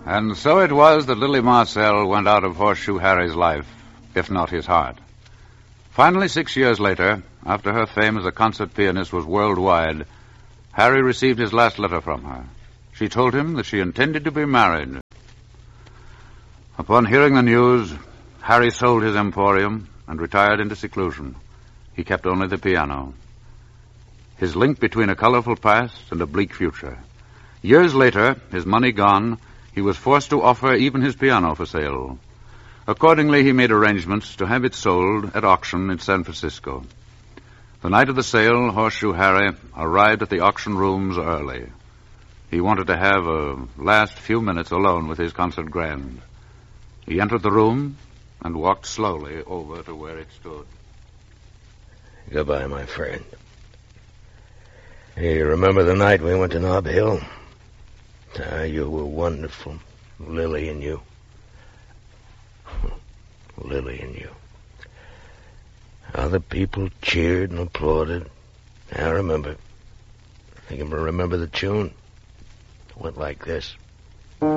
And so it was that Lily Marcel went out of Horseshoe Harry's life, if not his heart. Finally, 6 years later, after her fame as a concert pianist was worldwide, Harry received his last letter from her. She told him that she intended to be married. Upon hearing the news, Harry sold his emporium and retired into seclusion. He kept only the piano. His link between a colorful past and a bleak future. Years later, his money gone, he was forced to offer even his piano for sale. Accordingly, he made arrangements to have it sold at auction in San Francisco. The night of the sale, Horseshoe Harry arrived at the auction rooms early. He wanted to have a last few minutes alone with his concert grand. He entered the room and walked slowly over to where it stood. Goodbye, my friend. Hey, you remember the night we went to Nob Hill? You were wonderful, Lily and you. Lily and you. Other people cheered and applauded. I remember. I can remember the tune. It went like this.